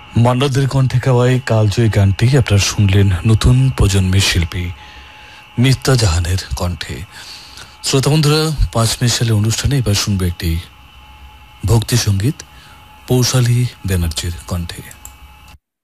মান্নাদের কণ্ঠে গাওয়ায় কালজয়ী গানটি আপনারা শুনলেন নতুন প্রজন্মের শিল্পী মিফতাহ জাহানের কণ্ঠে। শ্রোতা বন্ধুরা, ৫ মিশালি অনুষ্ঠানে এবার শুনবো একটি ভক্তি সঙ্গীত পৌশালী ব্যানার্জির কণ্ঠে।